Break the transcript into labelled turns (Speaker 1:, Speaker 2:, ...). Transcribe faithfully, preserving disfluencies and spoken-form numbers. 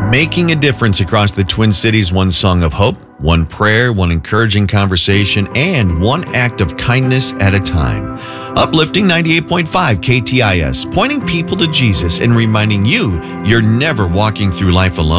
Speaker 1: Making a difference across the Twin Cities, one song of hope, one prayer, one encouraging conversation, and one act of kindness at a time. Uplifting ninety-eight point five K T I S, pointing people to Jesus and reminding you you're never walking through life alone.